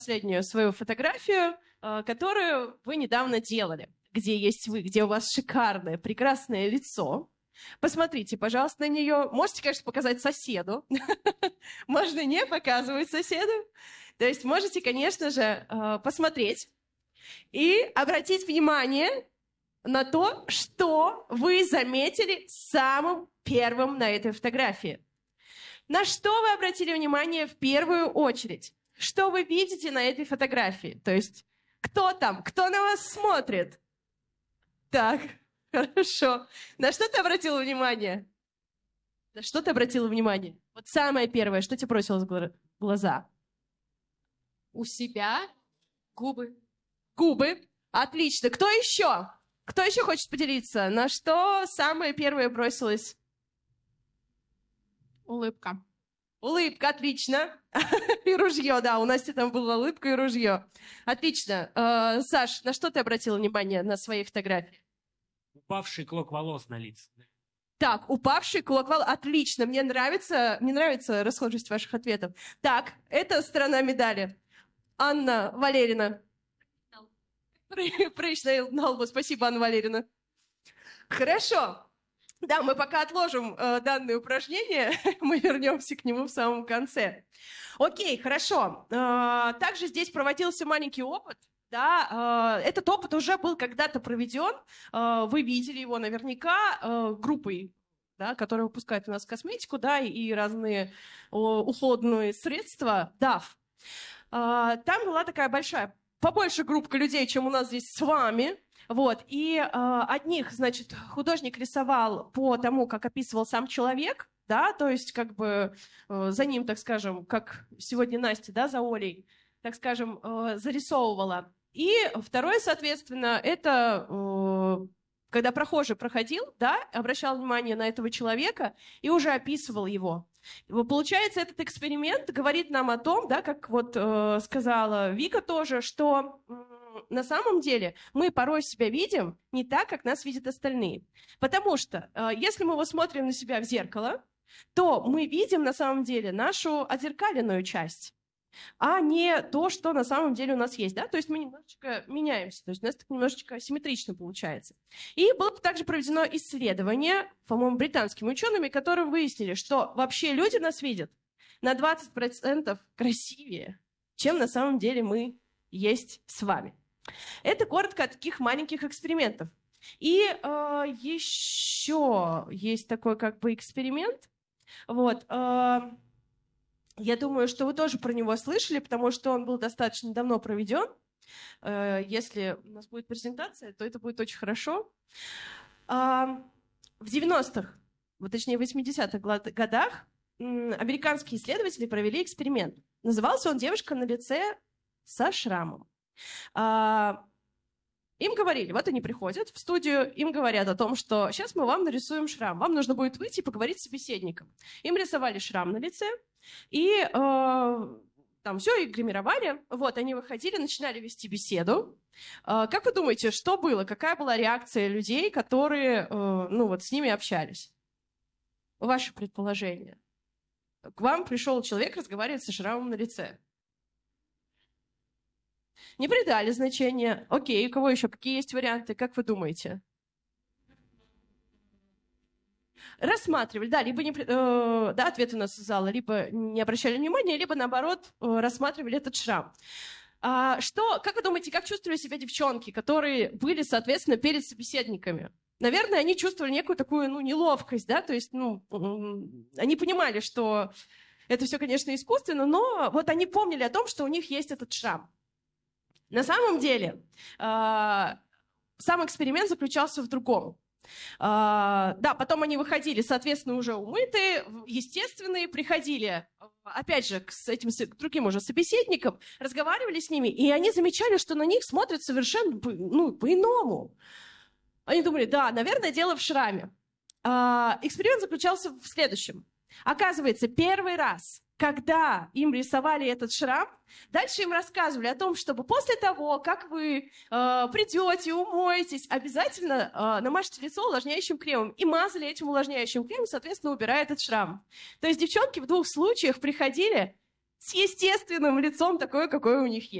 последнюю свою фотографию, которую вы недавно делали, где есть вы, где у вас шикарное, прекрасное лицо. Посмотрите, пожалуйста, на нее. Можете, конечно, показать соседу. Можно не показывать соседу. То есть можете, конечно же, посмотреть и обратить внимание на то, что вы заметили самым первым на этой фотографии. На что вы обратили внимание в первую очередь? Что вы видите на этой фотографии? То есть кто там? Кто на вас смотрит? Так, хорошо. На что ты обратила внимание? На что ты обратила внимание? Вот самое первое, что тебе бросилось в глаза? У себя губы. Губы. Отлично. Кто еще? Кто еще хочет поделиться? На что самое первое бросилось? Улыбка. Улыбка, отлично. И ружье, да, у Насти там была улыбка и ружье. Отлично. Саш, на что ты обратила внимание на своей фотографии? Упавший клок волос на лице. Так, упавший клок волос. Отлично, мне нравится расхожесть ваших ответов. Так, это сторона медали. Анна Валерьевна. Прыщ на лбу. Спасибо, Анна Валерьевна. Хорошо. Да, мы пока отложим данное упражнение, мы вернемся к нему в самом конце. Окей, хорошо. Также здесь проводился маленький опыт. Да, этот опыт уже был когда-то проведен. Вы видели его наверняка группой, да, которая выпускает у нас косметику, да, и разные уходные средства, DAF. Там была такая большая, побольше группа людей, чем у нас здесь с вами. Вот, и одних, значит, художник рисовал по тому, как описывал сам человек, да, то есть как бы за ним, так скажем, как сегодня Настя, да, за Олей, так скажем, зарисовывала. И второе, соответственно, это когда прохожий проходил, да, обращал внимание на этого человека и уже описывал его. Получается, этот эксперимент говорит нам о том, да, как вот сказала Вика тоже, что на самом деле мы порой себя видим не так, как нас видят остальные. Потому что если мы смотрим на себя в зеркало, то мы видим на самом деле нашу отзеркаленную часть, а не то, что на самом деле у нас есть. Да? То есть мы немножечко меняемся, то есть у нас так немножечко асимметрично получается. И было также проведено исследование, по-моему, британскими учеными, которые выяснили, что вообще люди нас видят на 20% красивее, чем на самом деле мы есть с вами. Это коротко о таких маленьких экспериментах. И еще есть такой как бы эксперимент. Вот, я думаю, что вы тоже про него слышали, потому что он был достаточно давно проведен. Если у нас будет презентация, то это будет очень хорошо. В 90-х, точнее в 80-х годах американские исследователи провели эксперимент. Назывался он «Девушка на лице со шрамом». Им говорили, вот они приходят в студию, им говорят о том, что сейчас мы вам нарисуем шрам, вам нужно будет выйти и поговорить с собеседником. Им рисовали шрам на лице, и там все, и гримировали. Вот, они выходили, начинали вести беседу. Как вы думаете, что было? Какая была реакция людей, которые, с ними общались? Ваше предположение. К вам пришел человек разговаривать со шрамом на лице. Не придали значения. Окей, у кого еще? Какие есть варианты? Как вы думаете? Рассматривали, да, либо да, ответ у нас из зала, либо не обращали внимания, либо, наоборот, рассматривали этот шрам. Как вы думаете, как чувствовали себя девчонки, которые были, соответственно, перед собеседниками? Наверное, они чувствовали некую такую, неловкость, да, то есть, они понимали, что это все, конечно, искусственно, но вот они помнили о том, что у них есть этот шрам. На самом деле, сам эксперимент заключался в другом. Да, потом они выходили, соответственно, уже умытые, естественные, приходили, опять же, к другим уже собеседникам, разговаривали с ними, и они замечали, что на них смотрят совершенно, по-иному. Они думали, да, наверное, дело в шраме. Эксперимент заключался в следующем. Оказывается, первый раз, когда им рисовали этот шрам, дальше им рассказывали о том, чтобы после того, как вы придете, умоетесь, обязательно намажьте лицо увлажняющим кремом. И мазали этим увлажняющим кремом, соответственно, убирая этот шрам. То есть девчонки в двух случаях приходили с естественным лицом, такое, какое у них есть.